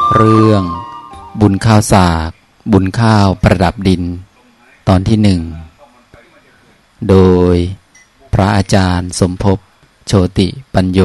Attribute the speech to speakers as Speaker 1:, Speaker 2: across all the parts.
Speaker 1: เรื่องบุญข้าวสากบุญข้าวประดับดินตอนที่หนึ่งโดยพระอาจารย์สมภพโชติปัญโย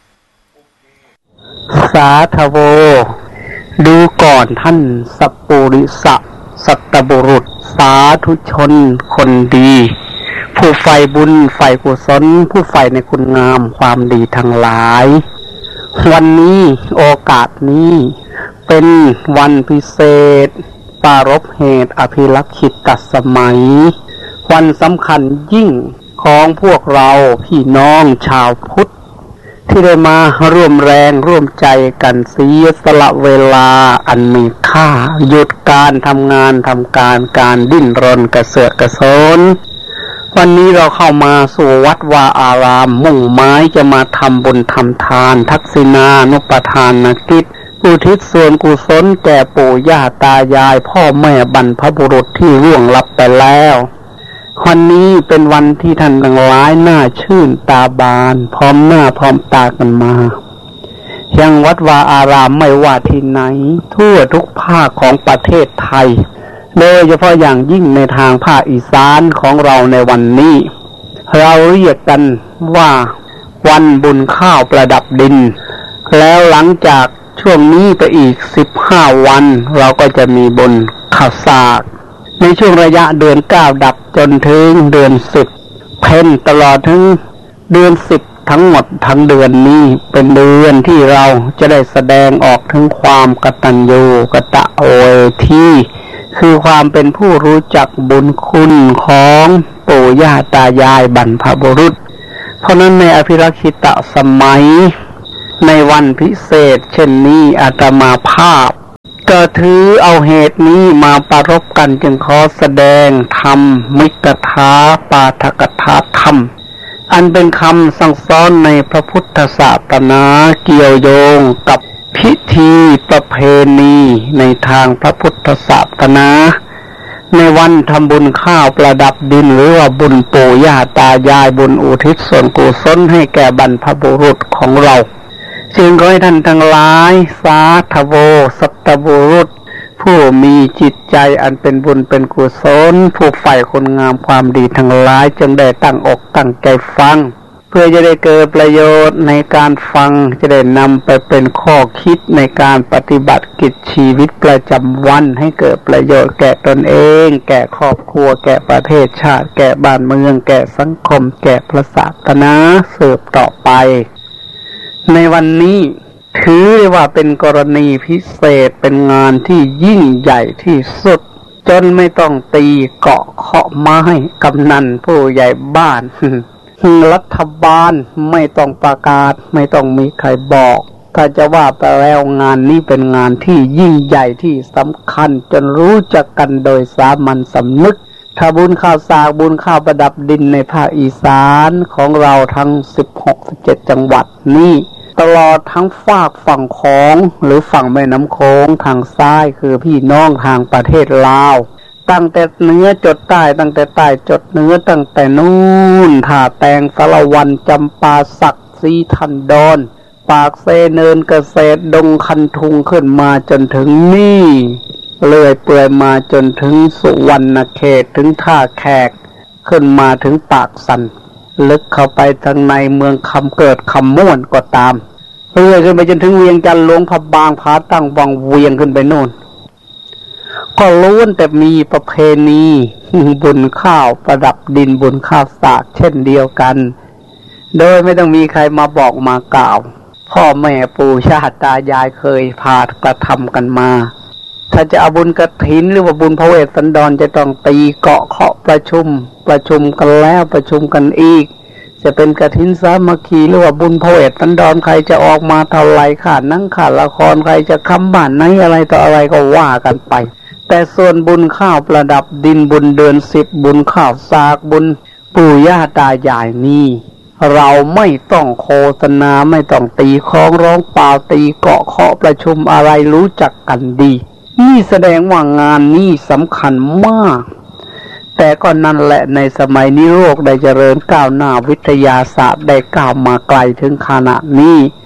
Speaker 2: สาธโวดูก่อนท่านสัพปุริสะสัตตบุรุษสาธุชนคนดีผู้ใฝ่บุญใฝ่กุศลผู้ใฝ่ในคุณงามความดีทั้งหลายวันนี้โอกาสนี้เป็นวันพิเศษปรารภเหตุอภิลักขิตสมัยวันสำคัญยิ่งของพวกเราพี่น้องชาวพุทธที่ได้มาร่วมแรงร่วมใจกันเสียสละเวลาอันมีค่าหยุดการทำงานทำการดิ้นรนกระเสือกกระสนวันนี้เราเข้ามาสู่วัดวาอารามมุ่งหมายจะมาทำบุญทำทานทักษิณานุปทานกิจอุทิศส่วนกุศลแก่ปู่ย่าตายายพ่อแม่บรรพบุรุษที่ล่วงลับไปแล้ววันนี้เป็นวันที่ท่านทั้งหลายน่าชื่นตาบานพร้อมหน้าพร้อมตากันมายังวัดวาอารามไม่ว่าที่ไหนทั่วทุกภาคของประเทศไทยโดยเฉพาะอย่างยิ่งในทางภาคอีสานของเราในวันนี้เราเรียกกันว่าวันบุญข้าวประดับดินแล้วหลังจากช่วงนี้ไปอีก15วันเราก็จะมีบุญข้าวสากในช่วงระยะเดือน9ดับจนถึงเดือน10เพ็ญตลอดถึงเดือน10ทั้งหมดทั้งเดือนนี้เป็นเดือนที่เราจะได้แสดงออกถึงความกตัญญูกตเวทีคือความเป็นผู้รู้จักบุญคุณของปู่ย่าตายายบรรพบุรุษเพราะนั้นในอภิลักขิตสมัยในวันพิเศษเช่นนี้อาตมาภาพก็ถือเอาเหตุนี้มาปรารภกันจึงขอแสดงธรรมมิกถาปาฐกถาธรรมอันเป็นคำสั่งสอนในพระพุทธศาสนาเกี่ยวโยงกับพิธีประเพณีในทางพระพุทธศาสนาในวันทำบุญข้าวประดับดินหรือว่าบุญปู่ย่าตายายบุญอุทิศส่วนกุศลให้แก่บรรพบุรุษของเราจึงขอให้ท่านทั้งหลายสาธโวสัตตบุรุษผู้มีจิตใจอันเป็นบุญเป็นกุศลผู้ใฝ่คุณงามความดีทั้งหลายจึงได้ตั้งอกตั้งใจฟังเพื่อจะได้เกิดประโยชน์ในการฟังจะได้นำไปเป็นข้อคิดในการปฏิบัติกิจชีวิตประจำวันให้เกิดประโยชน์แก่ตนเองแก่ครอบครัวแก่ประเทศชาติแก่บ้านเมืองแก่สังคมแก่พระศาสนาสืบต่อไปในวันนี้ถือว่าเป็นกรณีพิเศษเป็นงานที่ยิ่งใหญ่ที่สุดจนไม่ต้องตีเกาะเคาะไม้กำนันผู้ใหญ่บ้านรัฐบาลไม่ต้องประกาศไม่ต้องมีใครบอกถ้าจะว่าไปแล้วงานนี้เป็นงานที่ยิ่งใหญ่ที่สำคัญจนรู้จักกันโดยสามัญสำนึกถ้าบุญข้าวสากบุญข้าวประดับดินในภาคอีสานของเราทั้ง16-17จังหวัดนี้ตลอดทั้งฝากฝั่งของหรือฝั่งแม่น้ำโขงทางซ้ายคือพี่น้องทางประเทศลาวตั้งแต่เหนือจดใต้ตั้งแต่ใต้จดเหนือตั้งแต่นู่นท่าแตงสารวันจำปาสักสีทันดอนปากเซเนินเกษตรดงคันทุงขึ้นมาจนถึงนี่เลื่อยเปื่อยมาจนถึงสุวรรณเขตถึงท่าแขกขึ้นมาถึงปากสันลึกเข้าไปทางในเมืองคำเกิดคำม่วนก็ตามเรื่อยขึ้นไปจนถึงเวียงจันทร์หลวงพระบางผาตั้งวังเวียงขึ้นไปโน่นก็ล้วนแต่มีประเพณีบุญข้าวประดับดินบุญข้าวสากเช่นเดียวกันโดยไม่ต้องมีใครมาบอกมากล่าวพ่อแม่ปู่ย่าตายายเคยพากระทำกันมาถ้าจะเอาบุญกฐินหรือว่าบุญพระเวสสันดรจะต้องตีเกาะเคาะประชุมกันแล้วประชุมกันอีกจะเป็นกฐินสามัคคีหรือว่าบุญพระเวสสันดรใครจะออกมาเท่าไรขาดนั่งขาดละครใครจะค้ำบ้านไหนอะไรต่ออะไรก็ว่ากันไปแต่ส่วนบุญข้าวประดับดินบุญเดือน10บุญข้าวสากบุญปู่ย่าตายายนี่เราไม่ต้องโฆษณาไม่ต้องตีคล้องร้องเปล่าตีเกาะเคาะประชุมอะไรรู้จักกันดีนี่แสดงว่างานนี้สำคัญมากแต่ก็นั่นแหละในสมัยนี้โลกได้เจริญก้าวหน้าวิทยาศาสตร์ได้ก้าวมาไกลถึงขนาดนี้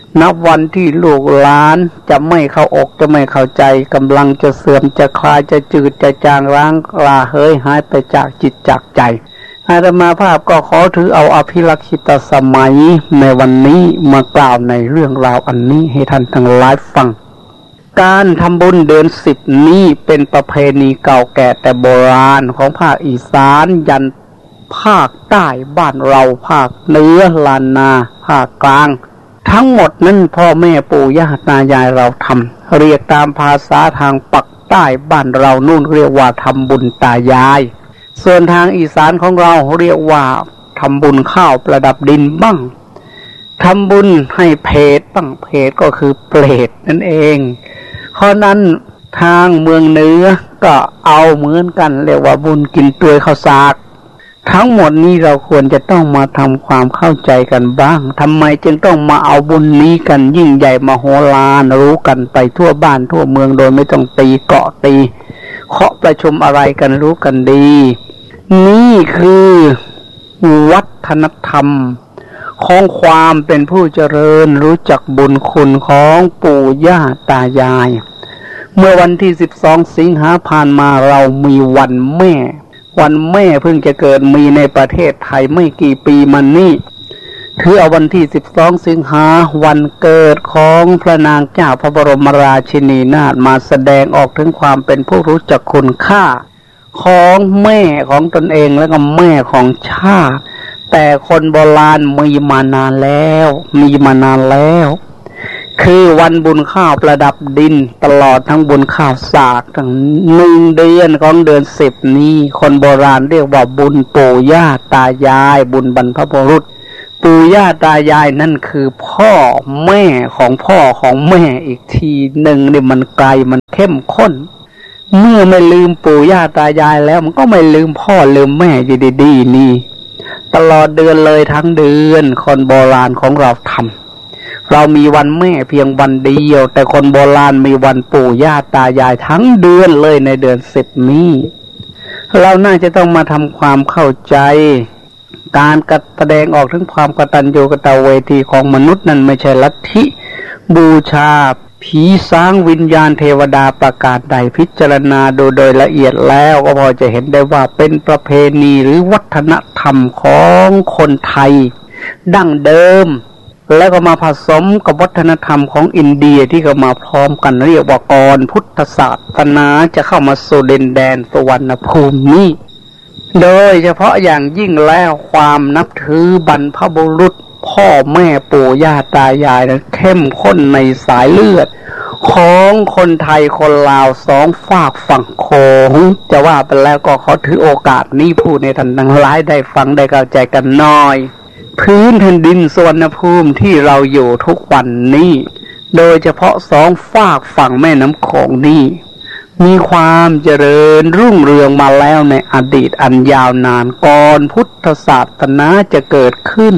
Speaker 2: นับวันที่ลูกหลานจะไม่เข้าอกจะไม่เข้าใจกำลังจะเสื่อมจะคลายจะจืดจะจางร้างลาเฮยหายไปจากจิตจากใจอาตมาภาพก็ขอถือเอาอภิลักษิตสมัยในวันนี้มากล่าวในเรื่องราวอันนี้ให้ท่านทั้งหลายฟังการทำบุญเดือน10นี้เป็นประเพณีเก่าแก่แต่โบราณของภาคอีสานยันภาคใต้บ้านเราภาคเหนือล้านนาภาคกลางทั้งหมดนั้นพ่อแม่ปู่ย่าตายายเราทำเรียกตามภาษาทางปักใต้บ้านเรานู่นเรียกว่าทำบุญตายายส่วนทางอีสานของเราเรียกว่าทำบุญข้าวประดับดินบ้างทำบุญให้เพศบ้างเพศก็คือเปรตนั่นเองเพราะนั้นทางเมืองเหนือก็เอาเหมือนกันเรียกว่าบุญกินตัวยข้าวสากทั้งหมดนี้เราควรจะต้องมาทำความเข้าใจกันบ้างทำไมจึงต้องมาเอาบุญนี้กันยิ่งใหญ่มโหฬารรู้กันไปทั่วบ้านทั่วเมืองโดยไม่ต้องตีเกาะตีเคาะประชุมอะไรกันรู้กันดีนี่คือวัฒนธรรมของความเป็นผู้เจริญรู้จักบุญคุณของปู่ย่าตายายเมื่อวันที่12สิงหาผ่านมาเรามีวันแม่วันแม่เพิ่งจะเกิดมีในประเทศไทยไม่กี่ปีมานี้ถือเอาวันที่12สิงหาวันเกิดของพระนางเจ้าพระบรมราชินีนาถมาแสดงออกถึงความเป็นผู้รู้จักคุณค่าของแม่ของตนเองและก็แม่ของชาติแต่คนโบราณมีมานานแล้วคือวันบุญข้าวประดับดินตลอดทั้งบุญข้าวสากทั้ง1เดือนของเดือน10นี้คนโบราณเรียกว่าบุญปู่ย่าตายายบุญบรรพบุรุษปู่ย่าตายายนั่นคือพ่อแม่ของพ่อของแม่อีกทีหนึ่งนี่มันไกลมันเข้มข้นเมื่อไม่ลืมปู่ย่าตายายแล้วมันก็ไม่ลืมพ่อลืมแม่อยู่ดีๆนี่ตลอดเดือนเลยทั้งเดือนคนโบราณของเราทำเรามีวันแม่เพียงวันเดียวแต่คนโบราณมีวันปู่ย่าตายายทั้งเดือนเลยในเดือน10นี้เราน่าจะต้องมาทำความเข้าใจการแสดงออกถึงความกตัญญูกตเวทีของมนุษย์นั้นไม่ใช่ลัทธิบูชาผีสางวิญญาณเทวดาประกาศใดพิจารณาโดยละเอียดแล้วก็พอจะเห็นได้ว่าเป็นประเพณีหรือวัฒนธรรมของคนไทยดั้งเดิมแล้วก็มาผสมกับวัฒนธรรมของอินเดียที่ก็มาพร้อมกันเรียกว่าก่อนพุทธศาสนาจะเข้ามาสู่ดินแดนสุวรรณภูมินี้โดยเฉพาะอย่างยิ่งแล้วความนับถือบรรพบุรุษพ่อแม่ปู่ย่าตายายนั้นเข้มข้นในสายเลือดของคนไทยคนลาวสองฝากฝั่งโขงจะว่าไปแล้วก็ขอถือโอกาสนี้พูดในท่านทั้งหลายได้ฟังได้เข้าใจกันหน่อยพื้นแผ่นดินสุวรรณภูมิที่เราอยู่ทุกวันนี้โดยเฉพาะสองฝากฝั่งแม่น้ำโขงนี้มีความเจริญรุ่งเรืองมาแล้วในอดีตอันยาวนานก่อนพุทธศาสนาจะเกิดขึ้น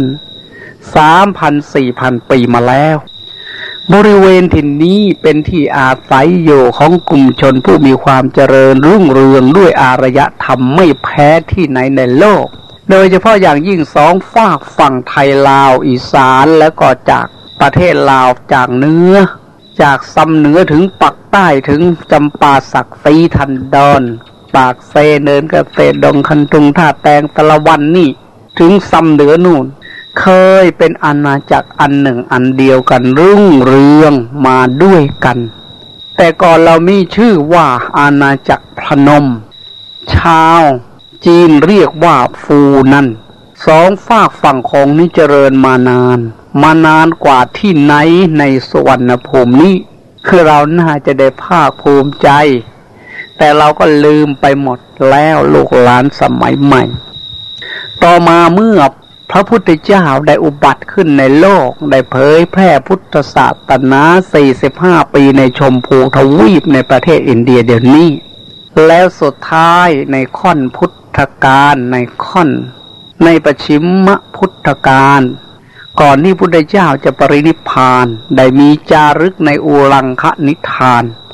Speaker 2: 3,000-4,000 ปีมาแล้วบริเวณถิ่นนี้เป็นที่อาศัยอยู่ของกลุ่มชนผู้มีความเจริญรุ่งเรืองด้วยอารยธรรมไม่แพ้ที่ไหนในโลกโดยเฉพาะอย่างยิ่งสองฝากฝั่งไทยลาวอีสานแล้วก็จากประเทศลาวจากเหนือจากซ้ำเหนือถึงปักใต้ถึงจำปาสักสีทันดอนปากเซเนินเกษตรดงคันตุงท่าแตงตะละวันนี่ถึงซ้ำเหนือนู่นเคยเป็นอาณาจักรอันหนึ่งอันเดียวกันรุ่งเรืองมาด้วยกันแต่ก่อนเรามีชื่อว่าอาณาจักรพนมชาวจีนเรียกว่าฟูนั่นสองฝากฝั่งของนี้เจริญมานานกว่าที่ไหนในสุวรรณภูมินี้คือเราน่าจะได้ภาคภูมิใจแต่เราก็ลืมไปหมดแล้วลูกหลานสมัยใหม่ต่อมาเมื่อพระพุทธเจ้าได้อุบัติขึ้นในโลกได้เผยแพร่พุทธศาสนา45 ปีในชมพูทวีปในประเทศอินเดียเดี๋ยวนี้แล้วสุดท้ายในค่อนพุทธกาลในปัจฉิมพุทธกาลก่อนที่พุทธเจ้าจะปรินิพพานได้มีจารึกในอุรังคนิทาน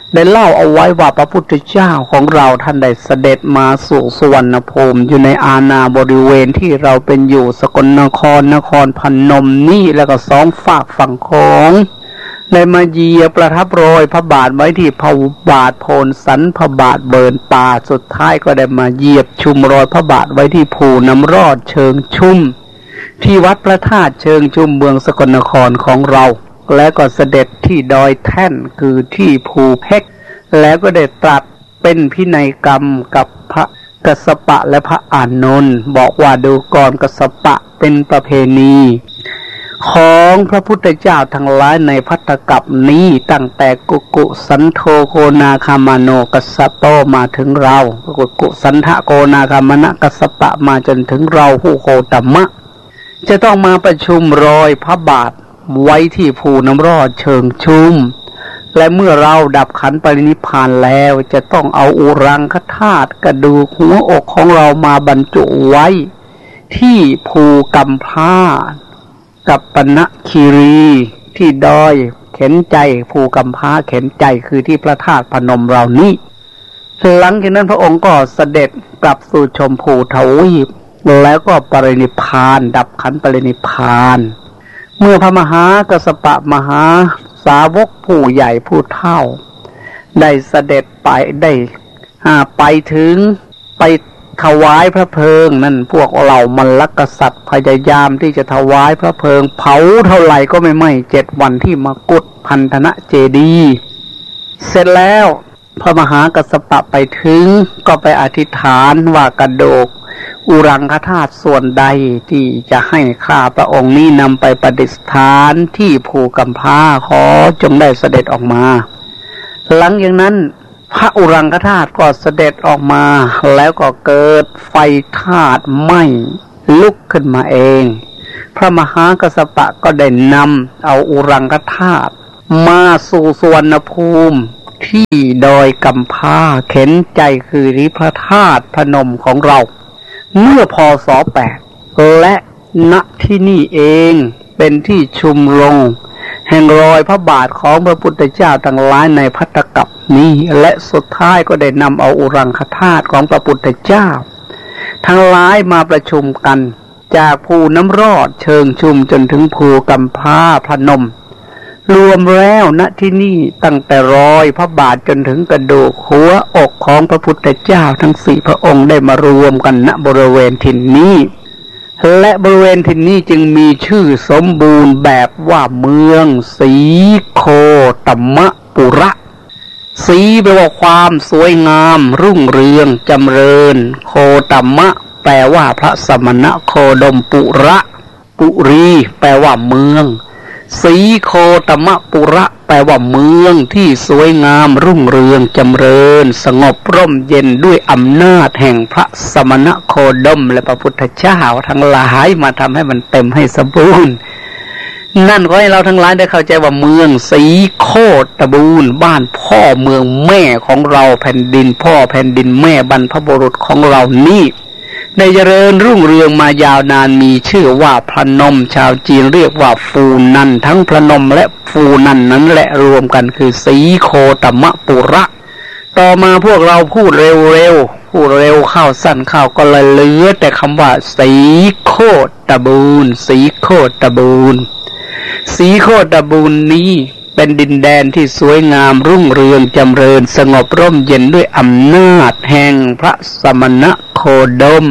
Speaker 2: ได้เล่าเอาไว้ว่าพระพุทธเจ้าของเราท่านได้เสด็จมาสู่สวรรณภูมิอยู่ในอาณาบริเวณที่เราเป็นอยู่สกลนครนครพนมนี่แล้วก็สองฝากฝั่งของได้มาเหยียบประทับโรยพระบาทไว้ที่พระบาทโพนสันพระบาทเบินป่าสุดท้ายก็ได้มาเหยียบชุมรอยพระบาทไว้ที่ภูน้ำรอดเชิงชุ่มที่วัดพระธาตุเชิงชุ่มเมืองสกลนครของเราและก็เสด็จที่ดอยแท่นคือที่ภูเพกแล้วก็ได้ตรัสเป็นพินัยกรรมกับพระกัสสปะและพระอานนท์บอกว่าดูก่อนกัสสปะเป็นประเพณีของพระพุทธเจ้าทั้งหลายในภัตตกัปนี้ตั้งแต่กุกุสันโธโกนาคามโนกัสสโตมาถึงเรากุกุสันทะโกนาคามนะกัสสปะมาจนถึงเราผู้โคตมะจะต้องมาประชุมรอยพระบาทไว้ที่ภูน้ำรอดเชิงชุ่มและเมื่อเราดับขันธ์ปรินิพพานแล้วจะต้องเอาอุรังคธาตุกระดูกหัวอกของเรามาบรรจุไว้ที่ภูกัมพากับปณคีรีที่ดอยเข็นใจภูกัมพาเข็นใจคือที่พระธาตุพนมเรานี้หลังจากนั้นพระองค์ก็เสด็จกลับสู่ชมพูทวีปแล้วก็ปรินิพพานดับขันธ์ปรินิพพานเมื่อพระมหากัสสปะมหาสาวกผู้ใหญ่ผู้เฒ่าได้เสด็จไปได้ไปถึงไปถวายพระเพลิงนั่นพวกเหล่ามัลลกษัตริย์พยายามที่จะถวายพระเพลิงเผาเท่าไหร่ก็ไม่ไหม้7 วันที่มกุฏพันธนะเจดีย์เสร็จแล้วพระมหากัสสปะไปถึงก็ไปอธิษฐานว่ากระดูกอุรังคธาตุส่วนใดที่จะให้ข้าพระองค์นี้นำไปประดิษฐานที่ภูกัมพาขอจงได้เสด็จออกมาหลังจากนั้นพระอุรังคธาตุก็เสด็จออกมาแล้วก็เกิดไฟธาตุไหม้ลุกขึ้นมาเองพระมหากัสสปะก็ได้นำเอาอุรังคธาตุมาสู่สวรรณภูมิที่ดอยกัมพาเข็นใจคือที่พระธาตุพนมของเราเมื่อพ.ศ. 8และณที่นี่เองเป็นที่ชุมลงแห่งรอยพระบาทของพระพุทธเจ้าทั้งหลายในภัตตกัปนี้และสุดท้ายก็ได้นำเอาอุรังคธาตุของพระพุทธเจ้าทั้งหลายมาประชุมกันจากภูน้ำรอดเชิงชุมจนถึงภูกัมพาพนมรวมแล้วณที่นี่ตั้งแต่รอยพระบาทจนถึงกระดูกหัวอกของพระพุทธเจ้าทั้ง4 พระองค์ได้มารวมกันณบริเวณถิ่นนี้และบริเวณถิ่นนี้จึงมีชื่อสมบูรณ์แบบว่าเมืองศรีโคตมปุระศรีแปลว่าความสวยงามรุ่งเรืองจำเริญโคตมะแปลว่าพระสมณะโคดมปุระปุรีแปลว่าเมืองศรีโคตมปุระแปลว่าเมืองที่สวยงามรุ่งเรืองจำเริญสงบร่มเย็นด้วยอำนาจแห่งพระสมณะโคดมและพระพุทธเจ้าทั้งหลายมาทำให้มันเต็มให้สมบูรณ์นั่นก็ให้เราทั้งหลายได้เข้าใจว่าเมืองศรีโคตบูรณ์บ้านพ่อเมืองแม่ของเราแผ่นดินพ่อแผ่นดินแม่บรรพบุรุษของเรานี่ได้เจริญรุ่งเรืองมายาวนานมีชื่อว่าพนมชาวจีนเรียกว่าฟูนันทั้งพนมและฟูนันนั้นแหละรวมกันคือศรีโคตมปุระต่อมาพวกเราพูดเร็วพูดเร็วเข้าสั้นเข้าก็เลยเหลือแต่คำว่าศรีโคตบูรณ์ศรีโคตบูรณ์ศรีโคตบูรณ์นี้เป็นดินแดนที่สวยงามรุ่งเรืองจำเริญสงบร่มเย็นด้วยอำนาจแห่งพระสมณะโคดม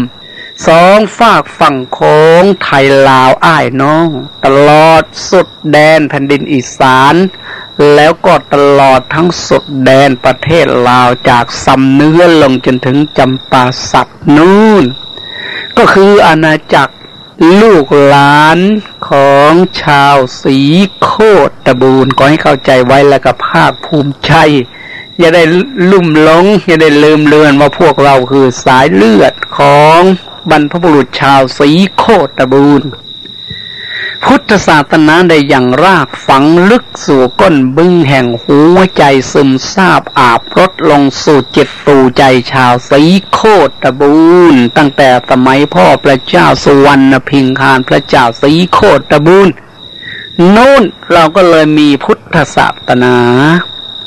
Speaker 2: 2 ฝากฝั่งโค้งไทยลาวอ้ายน้องตลอดสุดแดนแผ่นดินอีสานแล้วก็ตลอดทั้งสุดแดนประเทศลาวจากสำเนื้อลงจนถึงจำปาสักนู่นก็คืออาณาจักรลูกหลานของชาวศรีโคตบูรณ์ขอให้เข้าใจไว้แล้วก็ภาคภูมิใจอย่าได้ลุ่มหลงอย่าได้ลืมเลือนว่าพวกเราคือสายเลือดของบรรพบุรุษชาวศรีโคตบูรณ์พุทธศาสนาได้อย่างรากฝังลึกสู่ก้นบึ้งแห่งหัวใจซึมซาบอาบรดลงสู่จิตตูใจชาวศรีโคตบูรณ์ตั้งแต่สมัยพ่อพระเจ้าสุวรรณพิงคารพระเจ้าศรีโคตบูรณ์โน่นเราก็เลยมีพุทธศาสนา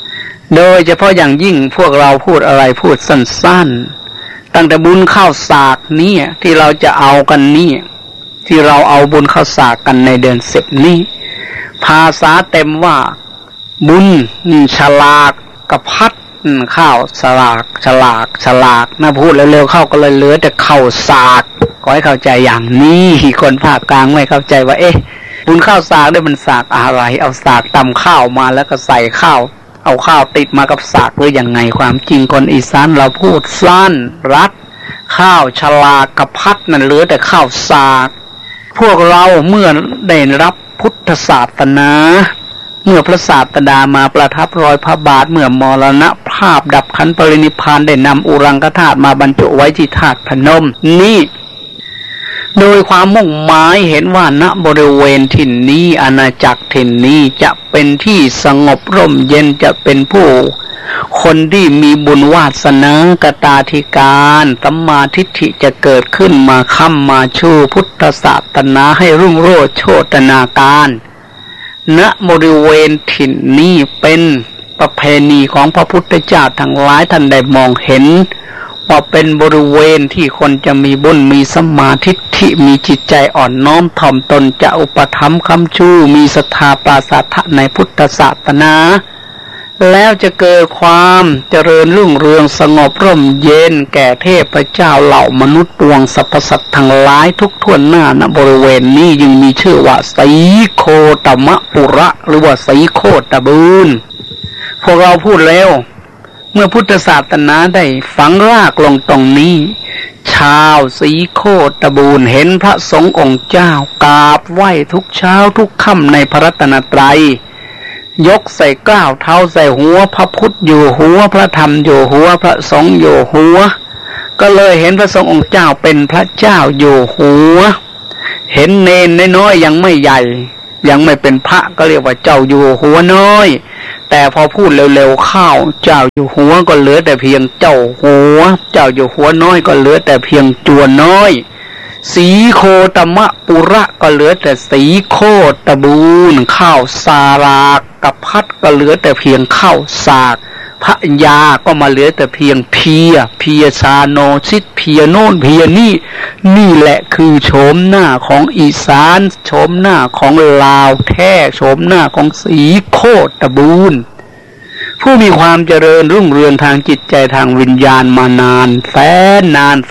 Speaker 2: โดยเฉพาะอย่างยิ่งพวกเราพูดอะไรพูดสั้นๆตั้งแต่บุญข้าวสากนี้ที่เราจะเอากันนี่ที่เราเอาบุญข้าวสากกันในเดือน10นี้ภาษาเต็มว่าบุญฉลากกับพัดข้าวฉลากนะพูดเร็วๆเข้าก็เลยเหลือแต่ข้าวสากขอให้เข้าใจอย่างนี้คนภาคกลางไม่เข้าใจว่าบุญข้าวสากได้มันสากอะไรเอาสากตำข้าวมาแล้วก็ใส่ข้าวเอาข้าวติดมากับสากหรือยังไงความจริงคนอีสานเราพูดสั้นรัดข้าวฉลากกับพัดนั่นเหลือแต่ข้าวสากพวกเราเมื่อได้รับพุทธศาสนาเมื่อพระศาสดามาประทับรอยพระบาทเมื่อมรณภาพดับขันปรินิพพานได้นำอุรังคธาตุมาบรรจุไว้ที่ธาตุพนมนี่โดยความมุ่งหมายเห็นว่าณบริเวณถิ่นนี้อาณาจักรถิ่นนี้จะเป็นที่สงบร่มเย็นจะเป็นผู้คนที่มีบุญวาสนากตาธิการสัมมาทิฏฐิจะเกิดขึ้นมาค้ำมาชูพุทธศาสนาให้รุ่งโรจน์โชตนาการณบริเวณถิ่นนี้เป็นประเพณีของพระพุทธเจ้าทั้งหลายท่านได้มองเห็นว่าเป็นบริเวณที่คนจะมีบุญมีสัมมาทิฏฐิมีจิตใจอ่อนน้อมถ่อมตนจะอุปถัมภ์ค้ำชูมีศรัทธาปราศรัทธะในพุทธศาสนาแล้วจะเกิดความเจริญรุ่งเรืองสงบร่มเย็นแก่เทพเจ้าเหล่ามนุษย์ปวงสรรพสัตว์ทั้งหลายทุกทั่วหน้าณบริเวณนี้ยังมีชื่อว่าสีโคตมปุระหรือว่าสีโคตบูรณ์พวกเราพูดแล้วเมื่อพุทธศาสนาได้ฝังรากลงตรงนี้ชาวสีโคตบูรณ์เห็นพระสงฆ์องค์เจ้ากราบไหว้ทุกเช้าทุกค่ำในพระรัตนตรัยยกใส่กล้าวเท้าใส่หัวพระพุทธอยู่หัวพระธรรมอยู่หัวพระสงฆ์อยู่หัวก็เลยเห็นพระสงฆ์องค์เจ้าเป็นพระเจ้าอยู่หัวเห็นเนนน้อยยังไม่ใหญ่ยังไม่เป็นพระก็เรียกว่าเจ้าอยู่หัวน้อยแต่พอพูดเร็วๆเข้าเจ้าอยู่หัวก็เหลือแต่เพียงเจ้าหัวเจ้าอยู่หัวน้อยก็เหลือแต่เพียงจวนน้อยสีโคตมปุระก็เหลือแต่สีโคตบูรณ์ข้าวสารากกับพัดก็เหลือแต่เพียงข้าวสากพระยาก็มาเหลือแต่เพียงเพียชาโนชิตเพียโน่นเพียนี่แหละคือโฉมหน้าของอีสานโฉมหน้าของลาวแท้โฉมหน้าของสีโคตบูรณ์ผู้มีความเจริญรุ่งเรืองทางจิตใจทางวิญญาณมานานแสนนาน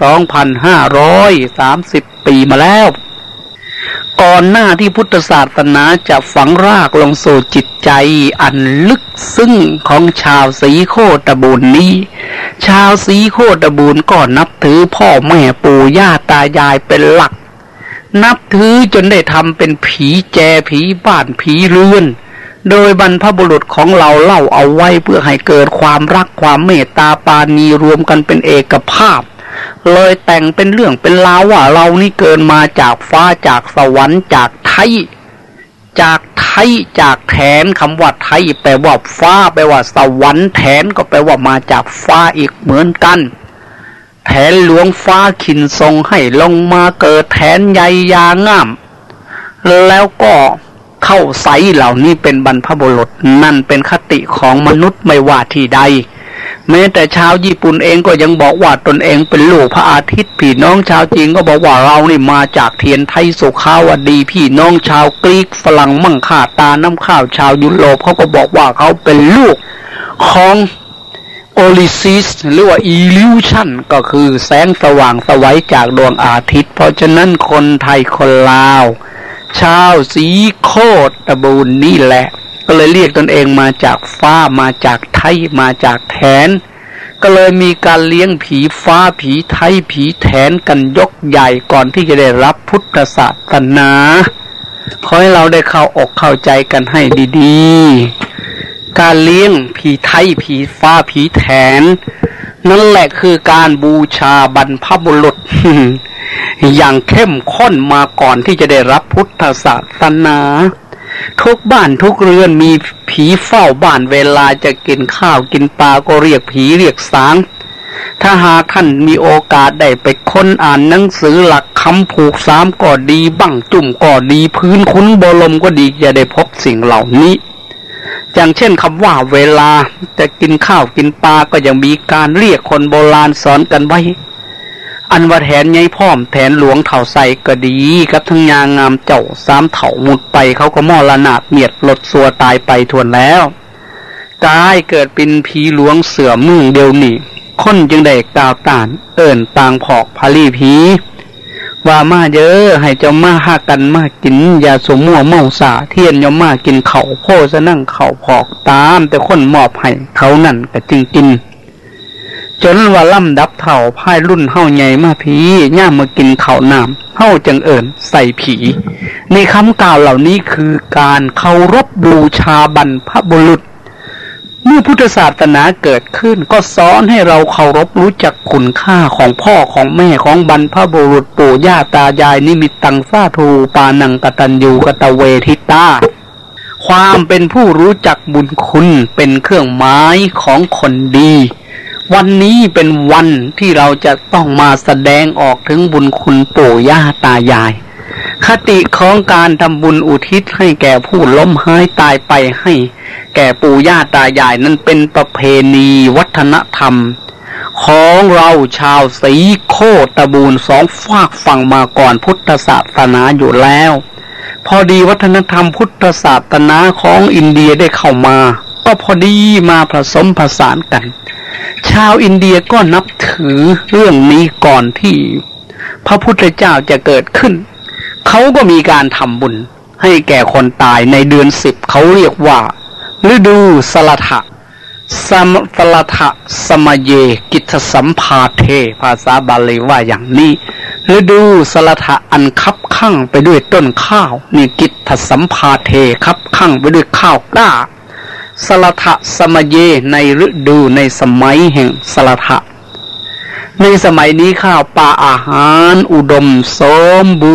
Speaker 2: 2,530 ปีมาแล้วก่อนหน้าที่พุทธศาสนาจะฝังรากลงสู่จิตใจอันลึกซึ้งของชาวสีโคตบูรณ์นี้ชาวสีโคตบูรณ์ก็นับถือพ่อแม่ปู่ย่าตายายเป็นหลักนับถือจนได้ทำเป็นผีแจผีบ้านผีเรือนโดยบรรพบุรุษของเราเล่าเอาไว้เพื่อให้เกิดความรักความเมตตาปราณีรวมกันเป็นเอกภาพเลยแต่งเป็นเรื่องเป็นราวว่าเรานี่เกิดมาจากฟ้าจากสวรรค์จากไทยจากแถนคำว่าไทยแปลว่าฟ้าแปลว่าสวรรค์แถนก็แปลว่ามาจากฟ้าอีกเหมือนกันแถนหลวงฟ้าขินทรงให้ลงมาเกิดแถนใหญ่ยางามแล้วก็เข้าใสเหล่านี้เป็นบรรพบุรุษนั่นเป็นคติของมนุษย์ไม่ว่าที่ใดแม้แต่ชาวญี่ปุ่นเองก็ยังบอกว่าตนเองเป็นลูกพระอาทิตย์พี่น้องชาวจีนก็บอกว่าเรานี่มาจากเทียนไทยสุขาวดีพี่น้องชาวกรีกฝรั่งมั่งค่าตาน้ำข้าวชาวยุโรปเขาก็บอกว่าเขาเป็นลูกของโอลิซิสหรือว่าอิลิวชันก็คือแสงสว่างสวัยจากดวงอาทิตย์เพราะฉะนั้นคนไทยคนลาวชาวสีโคตบูรณ์นี่แหละก็เลยเรียกตนเองมาจากฟ้ามาจากไทยมาจากแถนก็เลยมีการเลี้ยงผีฟ้าผีไทยผีแถนกันยกใหญ่ก่อนที่จะได้รับพุทธศาสนาขอให้เราได้เข้าอกเข้าใจกันให้ดีๆการเลี้ยงผีไทยผีฟ้าผีแถนนั่นแหละคือการบูชาบรรพบุรุษอย่างเข้มข้นมาก่อนที่จะได้รับพุทธศาสนาทุกบ้านทุกเรือนมีผีเฝ้าบ้านเวลาจะกินข้าวกินปลาก็เรียกผีเรียกสางถ้าหากท่านมีโอกาสได้ไปค้นอ่านหนังสือหลักคำผูกสามก็ดีบั้งจุ่มก็ดีพื้นคุ้นบรมก็ดีจะได้พบสิ่งเหล่านี้อย่างเช่นคำว่าเวลาจะกินข้าวกินปลาก็ยังมีการเรียกคนโบราณสอนกันไว้อันว่าแทนใหญ่พร้อมแทนหลวงเถ่าใสก็ดีกับทั้งยางงามเจ้าสามเถ่าหมุดไปเขาก็มรณะเมียดลดสัวตายไปทวนแล้วกายเกิดเป็นผีหลวงเสือมึงเดียวนี่คนจึงได้กล่าวตานเอิ่นต่างผอกพาลีผีว่ามาเยอะให้เจ้ามาหากันมากินยาสมมั่วเมาสาเทียนยอมมากินเข่าโพสนั่งเข่าผอกตามแต่คนมอบให้เขานั่นก็จึงกินจนว่าล่ำดับเถ่าพายรุ่นเฮาใหญ่มาผีย่ามมากินข้าวน้ำเฮาจังเอิ่นใส่ผีในคำกล่าวเหล่านี้คือการเคารพบูชาบรรพบุรุษเมื่อพุทธศาสนาเกิดขึ้นก็สอนให้เราเคารพรู้จักคุณค่าของพ่อของแม่ของบรรพบุรุษปู่ย่าตายายนิมิตตังสาธุปานังกตัญญูกตเวทิตาความเป็นผู้รู้จักบุญคุณเป็นเครื่องหมายของคนดีวันนี้เป็นวันที่เราจะต้องมาแสดงออกถึงบุญคุณปู่ย่าตายายคติของการทำบุญอุทิศให้แก่ผู้ล้มหายตายไปให้แก่ปู่ย่าตายายนั้นเป็นประเพณีวัฒนธรรมของเราชาวศรีโคตบูรณ์สองฝากฝั่งมาก่อนพุทธศาสนาอยู่แล้วพอดีวัฒนธรรมพุทธศาสนาของอินเดียได้เข้ามาก็พอดีมาผสมผสานกันชาวอินเดียก็นับถือเรื่องนี้ก่อนที่พระพุทธเจ้าจะเกิดขึ้นเขาก็มีการทำบุญให้แก่คนตายในเดือน10เขาเรียกว่าฤดูสลทะสมเยกิจสัมภาเทภาษาบาลีว่าอย่างนี้ฤดูสลทะอันคับคั่งไปด้วยต้นข้าวนี่กิจสัมภาเทคับคั่งไปด้วยข้าวกล้าสลทะสมเยในฤดูในสมัยแห่งสลทะในสมัยนี้ข้าวปลาอาหารอุดมสมบูรณ์